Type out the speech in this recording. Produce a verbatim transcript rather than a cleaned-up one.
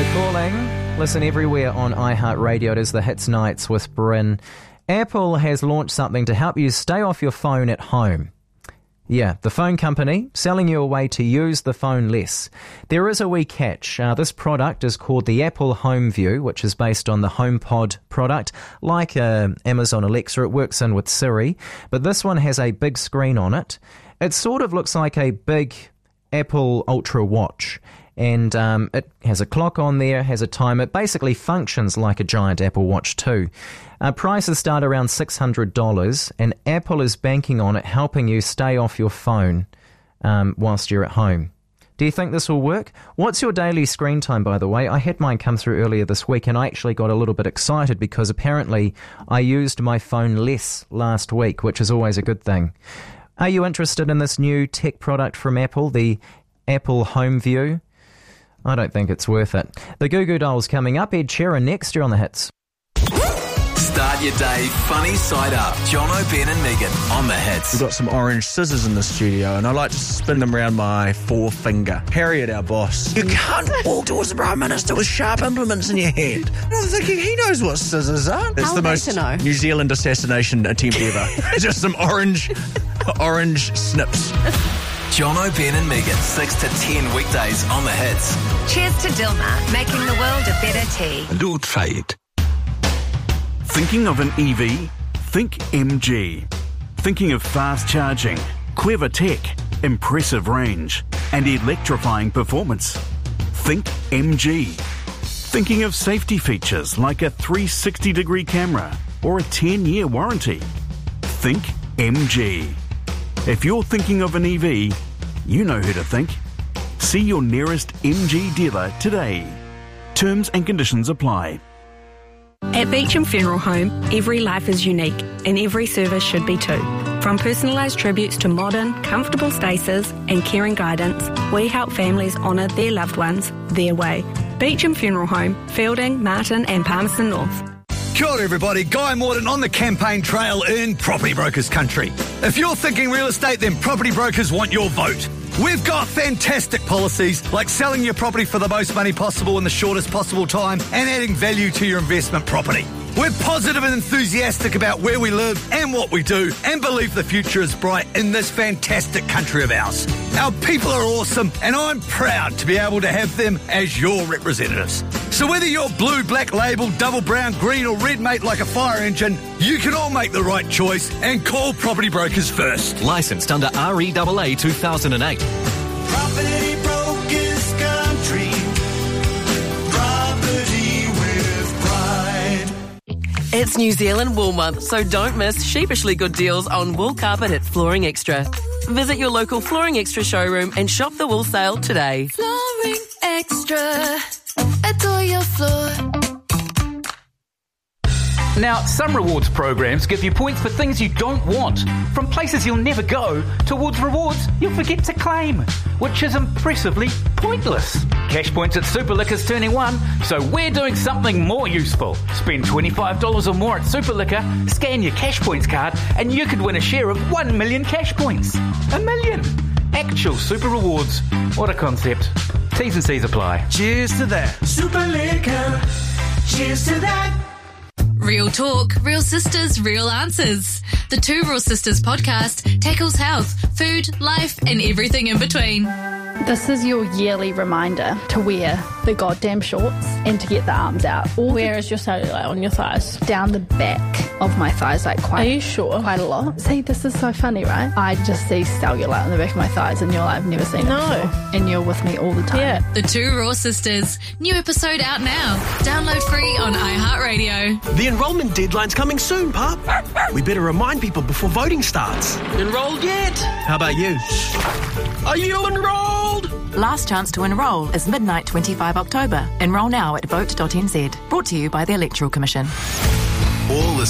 The Calling. Listen everywhere on iHeartRadio. It is the Hits Nights with Bryn. Apple has launched something to help you stay off your phone at home. Yeah, the phone company selling you a way to use the phone less. There is a wee catch. Uh, this product is called the Apple Home View, which is based on the HomePod product. Like uh, Amazon Alexa, it works in with Siri, but this one has a big screen on it. It sort of looks like a big Apple Ultra watch. And um, it has a clock on there, has a time. It basically functions like a giant Apple Watch too. Uh, prices start around six hundred dollars, and Apple is banking on it helping you stay off your phone um, whilst you're at home. Do you think this will work? What's your daily screen time, by the way? I had mine come through earlier this week, and I actually got a little bit excited because apparently I used my phone less last week, which is always a good thing. Are you interested in this new tech product from Apple, the Apple Home View? I don't think it's worth it. The Goo Goo Dolls coming up. Ed Sheeran next year on the Hits. Start your day funny side up. Jono, Ben and Megan on the Hits. We've got some orange scissors in the studio and I like to spin them around my forefinger. Harriet, our boss. You can't walk towards the Prime Minister with sharp implements in your hand. I'm thinking he knows what scissors are. It's How the are they most to know? New Zealand assassination attempt ever. Just some orange, orange snips. Jono, Ben and Megan, six to ten weekdays on the Hits. Cheers to Dilmah, making the world a better tea. Do try it. Thinking of an E V? Think M G. Thinking of fast charging, clever tech, impressive range, and electrifying performance? Think M G. Thinking of safety features like a three sixty degree camera or a ten year warranty? Think M G. If you're thinking of an E V, you know who to think. See your nearest M G dealer today. Terms and conditions apply. At Beecham Funeral Home, every life is unique and every service should be too. From personalised tributes to modern, comfortable spaces and caring guidance, we help families honour their loved ones their way. Beecham Funeral Home, Fielding, Martin and Palmerston North. Kia ora everybody, Guy Morton on the campaign trail in Property Brokers country. If you're thinking real estate, then Property Brokers want your vote. We've got fantastic policies like selling your property for the most money possible in the shortest possible time and adding value to your investment property. We're positive and enthusiastic about where we live and what we do and believe the future is bright in this fantastic country of ours. Our people are awesome and I'm proud to be able to have them as your representatives. So whether you're blue, black label, double brown, green or red mate like a fire engine, you can all make the right choice and call Property Brokers first. Licensed under R E A A two thousand eight. Property Brokers Country. Property with pride. It's New Zealand Wool Month, so don't miss sheepishly good deals on wool carpet at Flooring Extra. Visit your local Flooring Extra showroom and shop the wool sale today. Flooring Extra. Adore your floor. Now, some rewards programs give you points for things you don't want, from places you'll never go towards rewards you'll forget to claim, which is impressively pointless. Cash points at Superliquor's turning one, so we're doing something more useful. Spend twenty-five dollars or more at Superliquor, scan your cash points card, and you could win a share of one million cash points. A million! Actual super rewards. What a concept. T's and C's apply. Cheers to that. Superliquor. Cheers to that. Real talk, real sisters, real answers. The Two Real Sisters podcast tackles health, food, life, and everything in between. This is your yearly reminder to wear the goddamn shorts and to get the arms out. All Where is your cellulite on your thighs? Down the back of my thighs, like quite. Are you sure? Quite a lot. See, this is so funny, right? I just see cellulite on the back of my thighs, and you're like, I've never seen no. it before. And you're with me all the time. Yeah. The Two Raw Sisters. New episode out now. Download free on iHeartRadio. The enrolment deadline's coming soon, Pup. We better remind people before voting starts. Enrolled yet? How about you? Are you enrolled? Last chance to enrol is midnight twenty-five October. Enrol now at vote dot n z. Brought to you by the Electoral Commission. All the